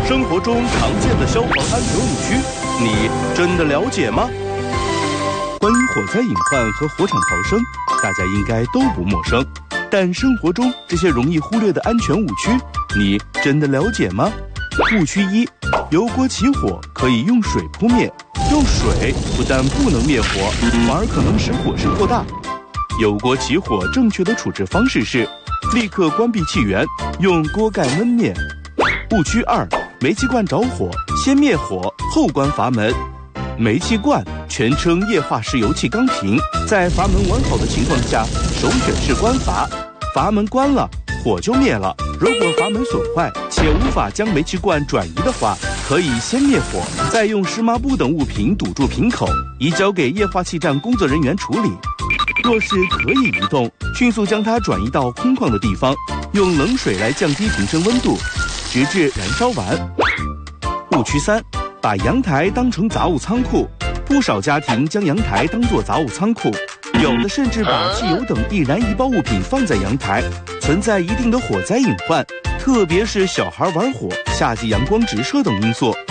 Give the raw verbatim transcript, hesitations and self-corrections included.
生活中常见的消防安全误区，你真的了解吗？关于火灾隐患和火场逃生，大家应该都不陌生。但生活中这些容易忽略的安全误区，你真的了解吗？误区一：油锅起火可以用水扑灭，用水不但不能灭火，反而可能使火势扩大。油锅起火正确的处置方式是立刻关闭气源，用锅盖焖灭。误区二：煤气罐着火，先灭火后关阀门。煤气罐全称液化式油气钢瓶，在阀门完好的情况下，首选是关阀，阀门关了，火就灭了。如果阀门损坏且无法将煤气罐转移的话，可以先灭火，再用湿抹布等物品堵住瓶口，移交给液化气站工作人员处理。若是可以移动，迅速将它转移到空旷的地方，用冷水来降低瓶身温度，直至燃烧完。误区三：把阳台当成杂物仓库。不少家庭将阳台当作杂物仓库，有的甚至把汽油等易燃易爆物品放在阳台，存在一定的火灾隐患，特别是小孩玩火、夏季阳光直射等因素。